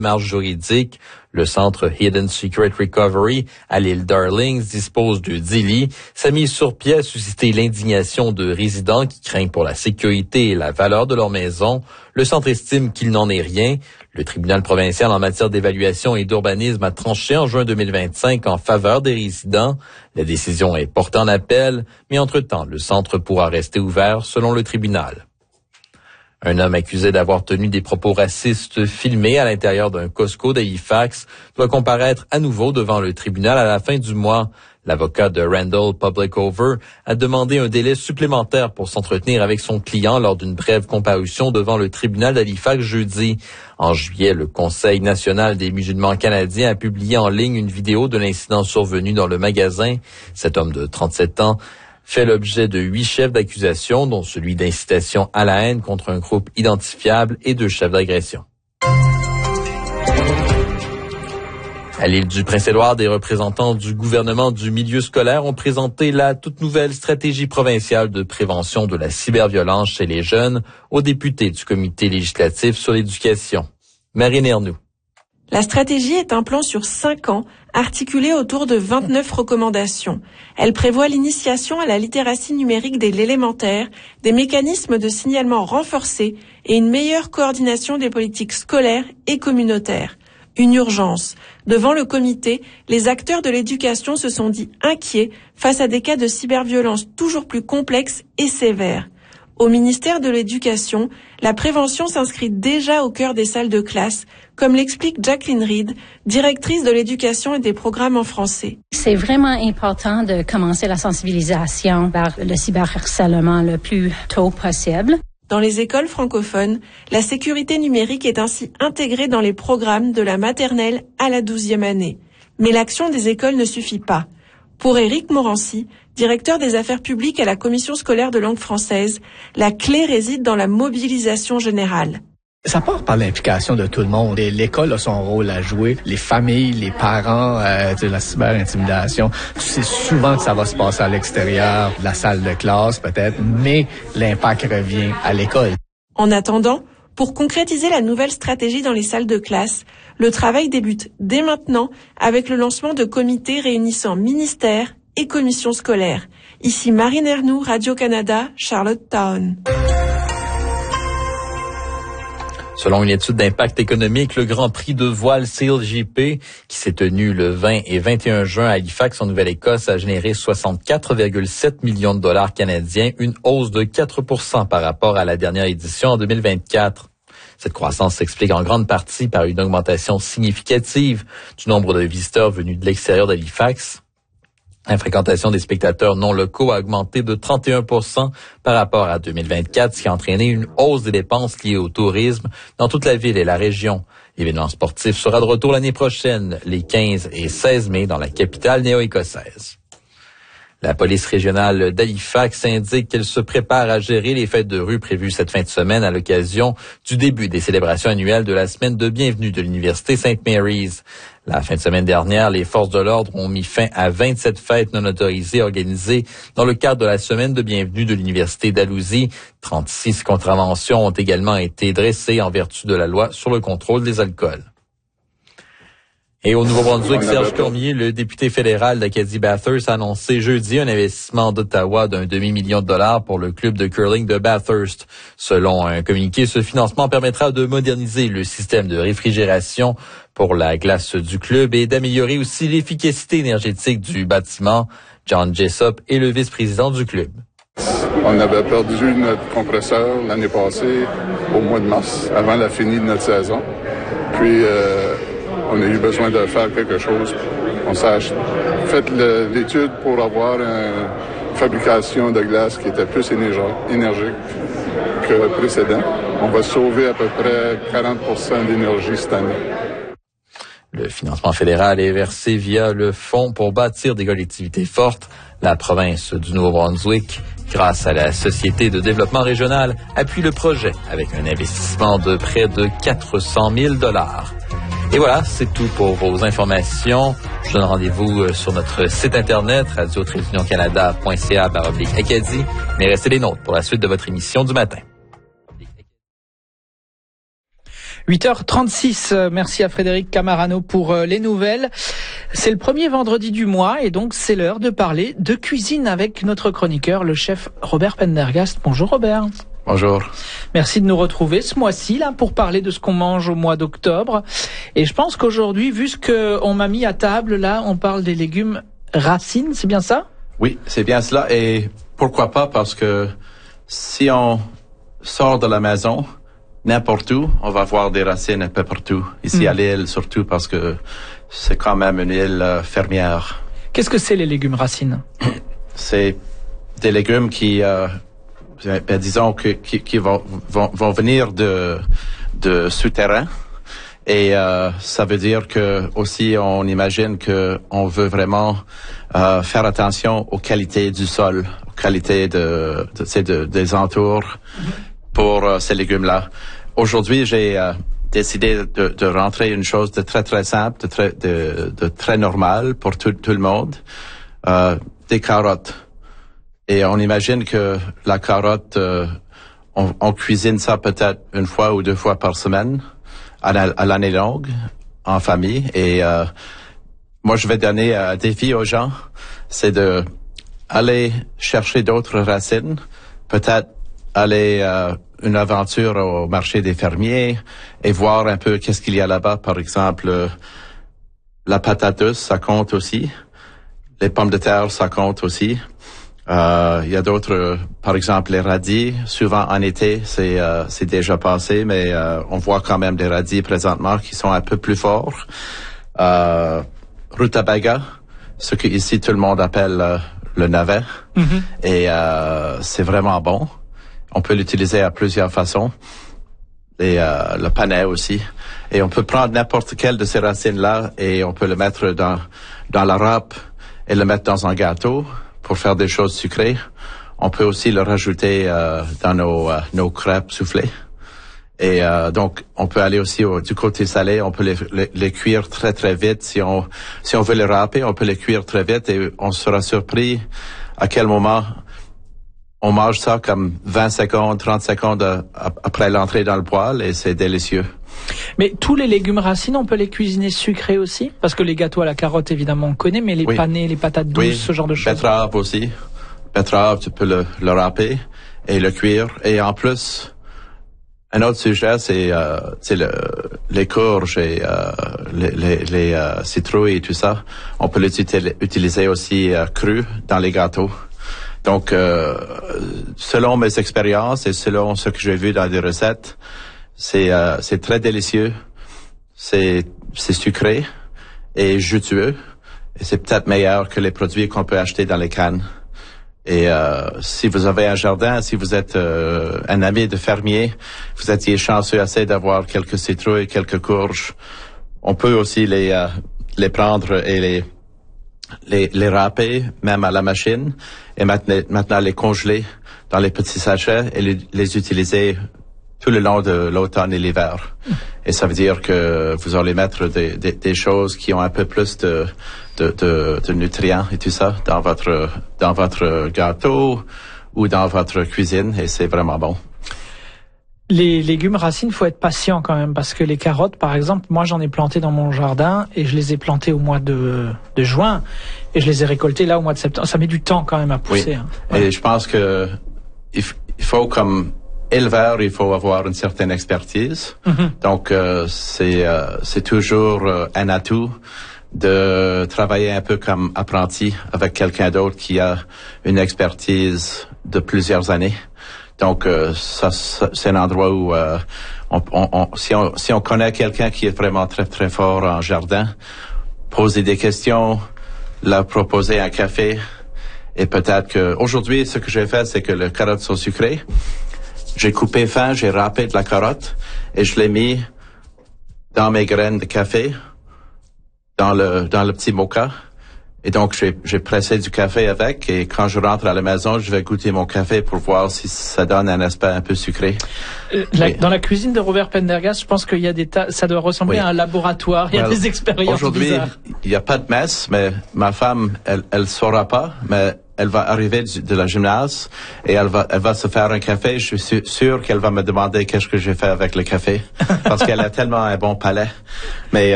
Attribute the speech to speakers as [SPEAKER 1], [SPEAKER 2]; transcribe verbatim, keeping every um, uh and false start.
[SPEAKER 1] Marge juridique, le centre Hidden Secret Recovery à l'île Darlings dispose de dix lits. Sa mise sur pied a suscité l'indignation de résidents qui craignent pour la sécurité et la valeur de leur maison. Le centre estime qu'il n'en est rien. Le tribunal provincial en matière d'évaluation et d'urbanisme a tranché en juin deux mille vingt-cinq en faveur des résidents. La décision est portée en appel, mais entre-temps, le centre pourra rester ouvert selon le tribunal. Un homme accusé d'avoir tenu des propos racistes filmés à l'intérieur d'un Costco d'Halifax doit comparaître à nouveau devant le tribunal à la fin du mois. L'avocat de Randall Publicover a demandé un délai supplémentaire pour s'entretenir avec son client lors d'une brève comparution devant le tribunal d'Halifax jeudi. En juillet, le Conseil national des musulmans canadiens a publié en ligne une vidéo de l'incident survenu dans le magasin. Cet homme de trente-sept ans fait l'objet de huit chefs d'accusation, dont celui d'incitation à la haine contre un groupe identifiable et deux chefs d'agression. À l'île du Prince-Édouard, des représentants du gouvernement du milieu scolaire ont présenté la toute nouvelle stratégie provinciale de prévention de la cyberviolence chez les jeunes aux députés du comité législatif sur l'éducation. Marine Ernoux.
[SPEAKER 2] La stratégie est un plan sur cinq ans, articulé autour de vingt-neuf recommandations. Elle prévoit l'initiation à la littératie numérique dès l'élémentaire, des mécanismes de signalement renforcés et une meilleure coordination des politiques scolaires et communautaires. Une urgence. Devant le comité, les acteurs de l'éducation se sont dit inquiets face à des cas de cyberviolence toujours plus complexes et sévères. Au ministère de l'Éducation, la prévention s'inscrit déjà au cœur des salles de classe, comme l'explique Jacqueline Reed, directrice de l'éducation et des programmes en français.
[SPEAKER 3] C'est vraiment important de commencer la sensibilisation vers le cyberharcèlement le plus tôt possible.
[SPEAKER 2] Dans les écoles francophones, la sécurité numérique est ainsi intégrée dans les programmes de la maternelle à la douzième année. Mais l'action des écoles ne suffit pas. Pour Éric Morancy, directeur des affaires publiques à la Commission scolaire de langue française, la clé réside dans la mobilisation générale.
[SPEAKER 4] Ça part par l'implication de tout le monde. Et l'école a son rôle à jouer. Les familles, les parents, euh, de la cyberintimidation. Tu sais souvent que ça va se passer à l'extérieur de la salle de classe peut-être, mais l'impact revient à l'école.
[SPEAKER 2] En attendant, pour concrétiser la nouvelle stratégie dans les salles de classe, le travail débute dès maintenant avec le lancement de comités réunissant ministères et commissions scolaires. Ici Marine Ernoux, Radio-Canada, Charlottetown.
[SPEAKER 1] Selon une étude d'impact économique, le Grand Prix de voile C L J P, qui s'est tenu le vingt et vingt et un juin à Halifax, en Nouvelle-Écosse, a généré soixante-quatre virgule sept millions de dollars canadiens, une hausse de quatre pour cent par rapport à la dernière édition en deux mille vingt-quatre. Cette croissance s'explique en grande partie par une augmentation significative du nombre de visiteurs venus de l'extérieur d'Halifax. La fréquentation des spectateurs non locaux a augmenté de trente et un pour cent par rapport à deux mille vingt-quatre, ce qui a entraîné une hausse des dépenses liées au tourisme dans toute la ville et la région. L'événement sportif sera de retour l'année prochaine, les quinze et seize mai, dans la capitale néo-écossaise. La police régionale d'Halifax indique qu'elle se prépare à gérer les fêtes de rue prévues cette fin de semaine à l'occasion du début des célébrations annuelles de la semaine de bienvenue de l'Université Saint Mary's. La fin de semaine dernière, les forces de l'ordre ont mis fin à vingt-sept fêtes non autorisées organisées dans le cadre de la semaine de bienvenue de l'Université Dalhousie. trente-six contraventions ont également été dressées en vertu de la loi sur le contrôle des alcools. Et au Nouveau-Brunswick, Serge Cormier, le député fédéral d'Acadie-Bathurst, a annoncé jeudi un investissement d'Ottawa d'un demi-million de dollars pour le club de curling de Bathurst. Selon un communiqué, ce financement permettra de moderniser le système de réfrigération pour la glace du club et d'améliorer aussi l'efficacité énergétique du bâtiment. John Jessup est le vice-président du club.
[SPEAKER 5] On avait perdu notre compresseur l'année passée au mois de mars, avant la fin de notre saison. Puis, euh, on a eu besoin de faire quelque chose. On s'est fait le, l'étude pour avoir une fabrication de glace qui était plus énergique que le précédent. On va sauver à peu près quarante pour cent d'énergie cette année.
[SPEAKER 1] Le financement fédéral est versé via le Fonds pour bâtir des collectivités fortes. La province du Nouveau-Brunswick, grâce à la Société de développement régional, appuie le projet avec un investissement de près de quatre cent mille dollars. Et voilà, c'est tout pour vos informations. Je vous donne rendez-vous sur notre site internet, radio tiret union canada point c a barre oblique Acadie. Mais restez les nôtres pour la suite de votre émission du matin.
[SPEAKER 6] huit heures trente-six, merci à Frédéric Camarano pour les nouvelles. C'est le premier vendredi du mois et donc c'est l'heure de parler de cuisine avec notre chroniqueur, le chef Robert Pendergast. Bonjour Robert.
[SPEAKER 7] Bonjour.
[SPEAKER 6] Merci de nous retrouver ce mois-ci là pour parler de ce qu'on mange au mois d'octobre. Et je pense qu'aujourd'hui, vu ce qu'on m'a mis à table, là, on parle des légumes racines, c'est bien ça?
[SPEAKER 7] Oui, c'est bien cela. Et pourquoi pas, parce que si on sort de la maison, n'importe où, on va voir des racines un peu partout. Ici mmh. à l'île, surtout parce que c'est quand même une île euh, fermière.
[SPEAKER 6] Qu'est-ce que c'est les légumes racines?
[SPEAKER 7] C'est des légumes qui, euh, ben, disons, que, qui, qui vont, vont, vont venir de, de souterrain. Et euh, ça veut dire que aussi on imagine que on veut vraiment euh, faire attention aux qualités du sol, aux qualités de, de, de des entours. Mmh. Pour euh, ces légumes-là. Aujourd'hui, j'ai euh, décidé de, de rentrer une chose de très très simple, de très de, de très normal pour tout, tout le monde, euh, des carottes. Et on imagine que la carotte, euh, on, on cuisine ça peut-être une fois ou deux fois par semaine à, la, à l'année longue en famille. Et euh, moi, je vais donner un défi aux gens, c'est de aller chercher d'autres racines, peut-être aller euh, une aventure au marché des fermiers et voir un peu qu'est-ce qu'il y a là-bas. Par exemple, euh, la patate douce, ça compte aussi. Les pommes de terre, ça compte aussi. Euh, il y a d'autres, euh, par exemple, les radis. Souvent en été, c'est euh, c'est déjà passé, mais euh, on voit quand même des radis présentement qui sont un peu plus forts. Euh, rutabaga, ce que ici tout le monde appelle euh, le navet. Mm-hmm. Et euh, c'est vraiment bon. On peut l'utiliser à plusieurs façons. Et euh, le panais aussi. Et on peut prendre n'importe quelle de ces racines-là et on peut le mettre dans dans la râpe et le mettre dans un gâteau pour faire des choses sucrées. On peut aussi le rajouter euh, dans nos euh, nos crêpes soufflées. Et euh, donc on peut aller aussi au, du côté salé. On peut les, les les cuire très très vite. Si on si on veut les râper, on peut les cuire très vite et on sera surpris à quel moment on mange ça comme vingt secondes, trente secondes après l'entrée dans le poêle et c'est délicieux.
[SPEAKER 6] Mais tous les légumes racines, on peut les cuisiner sucrés aussi? Parce que les gâteaux à la carotte, évidemment, on connaît, mais les oui. panais, les patates douces, oui. ce genre de choses.
[SPEAKER 7] Betterave aussi. Betterave, tu peux le, le râper et le cuire. Et en plus, un autre sujet, c'est, euh, c'est le, les courges et euh, les, les, les euh, citrouilles et tout ça. On peut les utiliser aussi euh, crus dans les gâteaux. Donc, euh, selon mes expériences et selon ce que j'ai vu dans des recettes, c'est euh, c'est très délicieux, c'est c'est sucré et juteux et c'est peut-être meilleur que les produits qu'on peut acheter dans les cannes. Et euh, si vous avez un jardin, si vous êtes euh, un ami de fermier, vous étiez chanceux assez d'avoir quelques citrouilles, quelques courges, on peut aussi les euh, les prendre et les les les râper même à la machine et maintenant maintenant les congeler dans les petits sachets et les, les utiliser tout le long de l'automne et l'hiver. Et ça veut dire que vous allez mettre des des, des choses qui ont un peu plus de de de, de nutriments et tout ça dans votre dans votre gâteau ou dans votre cuisine et c'est vraiment bon.
[SPEAKER 6] Les légumes racines, faut être patient quand même parce que les carottes, par exemple, moi j'en ai planté dans mon jardin et je les ai plantées au mois de, de juin et je les ai récoltées là au mois de septembre. Ça met du temps quand même à pousser.
[SPEAKER 7] Oui.
[SPEAKER 6] Hein.
[SPEAKER 7] Ouais. Et je pense que il, f- il faut comme éleveur, il faut avoir une certaine expertise. Mm-hmm. Donc euh, c'est euh, c'est toujours euh, un atout de travailler un peu comme apprenti avec quelqu'un d'autre qui a une expertise de plusieurs années. Donc euh, ça, ça c'est un endroit où euh, on, on, on, si on si on connaît quelqu'un qui est vraiment très très fort en jardin, poser des questions, leur proposer un café et peut-être que aujourd'hui ce que j'ai fait c'est que les carottes sont sucrées. J'ai coupé fin, j'ai râpé de la carotte et je l'ai mis dans mes graines de café dans le dans le petit moka. Et donc, j'ai, j'ai pressé du café avec et quand je rentre à la maison, je vais goûter mon café pour voir si ça donne un aspect un peu sucré.
[SPEAKER 6] Euh, la, oui. Dans la cuisine de Robert Pendergast, je pense qu'il y a des tas, ça doit ressembler oui. à un laboratoire. Il y a well, des expériences
[SPEAKER 7] aujourd'hui,
[SPEAKER 6] bizarres.
[SPEAKER 7] Il n'y a pas de messe, mais ma femme, elle, elle saura pas, mais elle va arriver de, de la gymnase et elle va, elle va se faire un café. Je suis sûr qu'elle va me demander qu'est-ce que j'ai fait avec le café parce qu'elle a tellement un bon palais. Mais